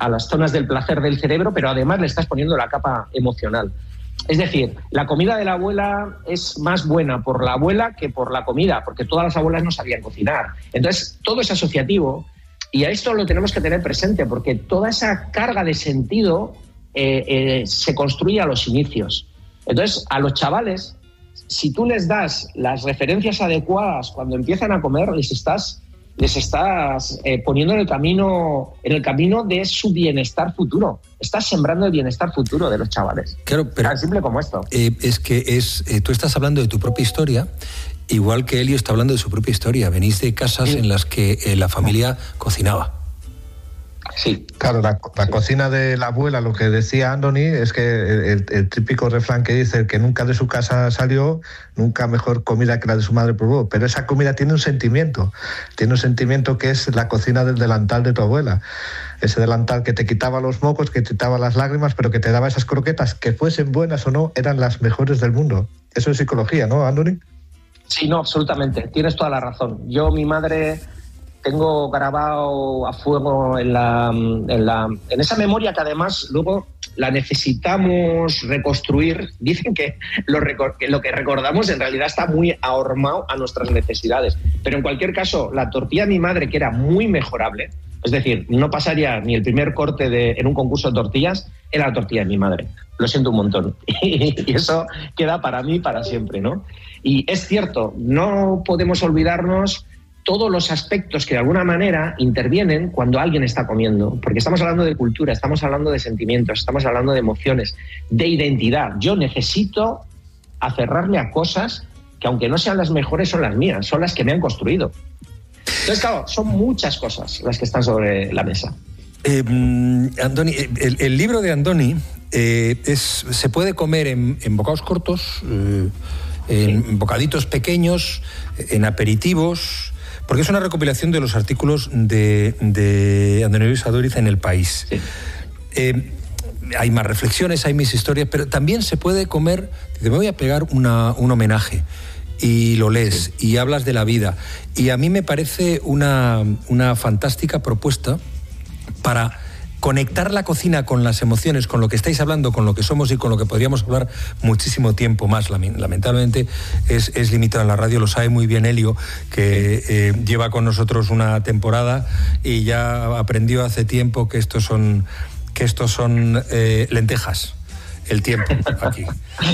a las zonas del placer del cerebro, pero además le estás poniendo la capa emocional. Es decir, la comida de la abuela es más buena por la abuela que por la comida, porque todas las abuelas no sabían cocinar. Entonces, todo es asociativo y a esto lo tenemos que tener presente, porque toda esa carga de sentido se construye a los inicios. Entonces, a los chavales, si tú les das las referencias adecuadas cuando empiezan a comer, les estás poniendo en el camino de su bienestar futuro. Estás sembrando el bienestar futuro de los chavales. Claro, pero tan simple como esto. Es que tú estás hablando de tu propia historia, igual que Elio está hablando de su propia historia. Venís de casas en las que la familia cocinaba. Sí. Claro, la cocina de la abuela, lo que decía Andoni, es que el típico refrán que dice que nunca de su casa salió, nunca mejor comida que la de su madre probó. Pero esa comida tiene un sentimiento que es la cocina del delantal de tu abuela. Ese delantal que te quitaba los mocos, que te quitaba las lágrimas, pero que te daba esas croquetas, que fuesen buenas o no, eran las mejores del mundo. Eso es psicología, ¿no, Andoni? Sí, no, absolutamente. Tienes toda la razón. Yo, mi madre, tengo grabado a fuego en esa memoria que además luego la necesitamos reconstruir. Dicen que lo que recordamos en realidad está muy ahormado a nuestras necesidades. Pero en cualquier caso, la tortilla de mi madre, que era muy mejorable, es decir, no pasaría ni el primer corte en un concurso de tortillas, era la tortilla de mi madre. Lo siento un montón. Y eso queda para mí para siempre, ¿no? Y es cierto, no podemos olvidarnos todos los aspectos que de alguna manera intervienen cuando alguien está comiendo, porque estamos hablando de cultura, estamos hablando de sentimientos, estamos hablando de emociones, de identidad. Yo necesito aferrarme a cosas que, aunque no sean las mejores, son las mías, son las que me han construido. Entonces, claro, son muchas cosas las que están sobre la mesa. Andoni, el libro de Andoni se puede comer en bocados cortos, en bocaditos pequeños, en aperitivos, porque es una recopilación de los artículos de Andoni Luis Aduriz en El País. Sí. Hay más reflexiones, hay mis historias, pero también se puede comer. Te voy a pegar un homenaje y lo lees y hablas de la vida. Y a mí me parece una fantástica propuesta para conectar la cocina con las emociones, con lo que estáis hablando, con lo que somos y con lo que podríamos hablar muchísimo tiempo más. Lamentablemente es limitado en la radio, lo sabe muy bien Elio, que lleva con nosotros una temporada y ya aprendió hace tiempo que estos son lentejas. El tiempo aquí.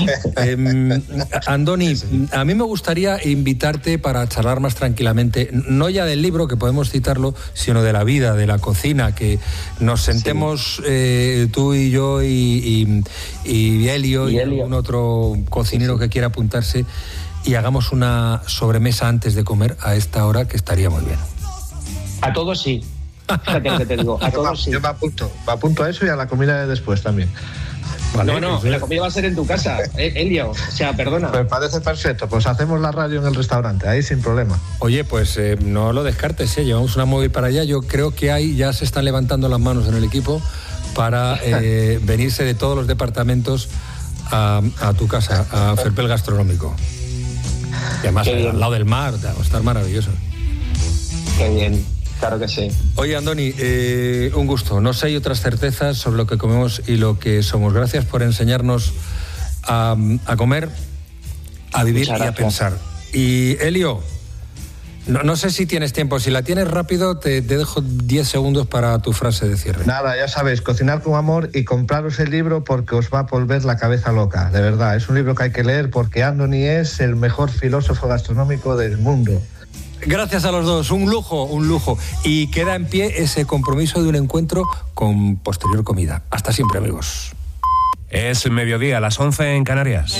Andoni, a mí me gustaría invitarte para charlar más tranquilamente, no ya del libro, que podemos citarlo, sino de la vida, de la cocina, que nos sentemos tú y yo y Elio y algún otro cocinero que quiera apuntarse y hagamos una sobremesa antes de comer a esta hora, que estaría muy bien. A todos sí. Fíjate lo que te digo, a todos sí. Yo me apunto a eso y a la comida de después también. Vale, no, la comida va a ser en tu casa, Elio, o sea, perdona. Me parece perfecto, pues hacemos la radio en el restaurante, ahí sin problema. Oye, pues no lo descartes, llevamos una móvil para allá, yo creo que ya se están levantando las manos en el equipo para venirse de todos los departamentos a tu casa, a Ferpel Gastronómico. Y además al lado del mar, va a estar maravilloso. Qué bien. Claro que sí. Oye, Andoni, un gusto. No sé, hay otras certezas sobre lo que comemos y lo que somos. Gracias por enseñarnos a comer, a vivir y a pensar. Y Elio, no sé si tienes tiempo. Si la tienes rápido, te dejo 10 segundos para tu frase de cierre. Nada, ya sabéis, cocinar con amor y compraros el libro porque os va a volver la cabeza loca. De verdad, es un libro que hay que leer porque Andoni es el mejor filósofo gastronómico del mundo. Gracias a los dos, un lujo. Y queda en pie ese compromiso de un encuentro con posterior comida. Hasta siempre, amigos. Es mediodía, a las 11 en Canarias.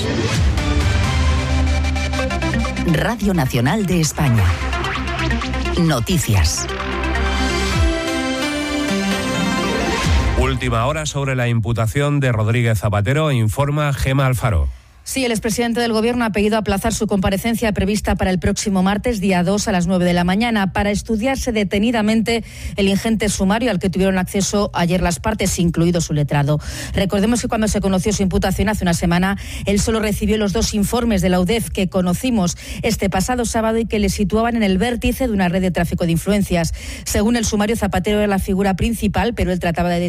Radio Nacional de España. Noticias. Última hora sobre la imputación de Rodríguez Zapatero, informa Gemma Alfaro. Sí, el expresidente del Gobierno ha pedido aplazar su comparecencia prevista para el próximo martes, día 2, a las 9 de la mañana, para estudiarse detenidamente el ingente sumario al que tuvieron acceso ayer las partes, incluido su letrado. Recordemos que cuando se conoció su imputación hace una semana, él solo recibió los 2 informes de la UDEF que conocimos este pasado sábado y que le situaban en el vértice de una red de tráfico de influencias. Según el sumario, Zapatero era la figura principal, pero él trataba de